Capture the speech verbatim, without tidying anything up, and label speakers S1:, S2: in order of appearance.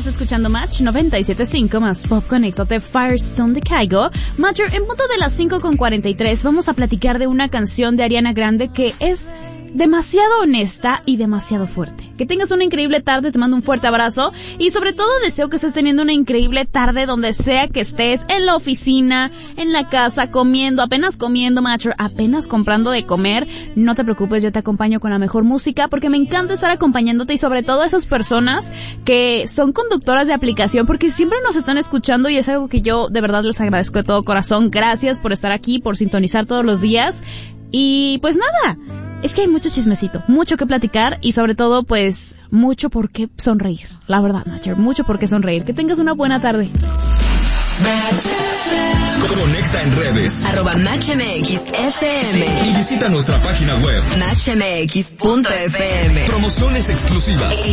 S1: Estás escuchando Match noventa y siete punto cinco más Pop Connecto de Firestone de Kygo. Matcher, en punto de las cinco con cuarenta y tres vamos a platicar de una canción de Ariana Grande que es demasiado honesta y demasiado fuerte. Que tengas una increíble tarde, te mando un fuerte abrazo y sobre todo deseo que estés teniendo una increíble tarde donde sea que estés, en la oficina, en la casa, comiendo, apenas comiendo, Matcher, apenas comprando de comer. No te preocupes, yo te acompaño con la mejor música porque me encanta estar acompañándote y sobre todo a esas personas que son conductoras de aplicación porque siempre nos están escuchando y es algo que yo de verdad les agradezco de todo corazón. Gracias por estar aquí, por sintonizar todos los días y pues nada. Es que hay mucho chismecito, mucho que platicar y sobre todo, pues, mucho por qué sonreír. La verdad, Matcher, mucho por qué sonreír. Que tengas una buena tarde.
S2: Conecta en redes.
S3: Arroba Match M X F M.
S2: Y visita nuestra página web.
S3: match m x punto f m.
S2: Promociones exclusivas.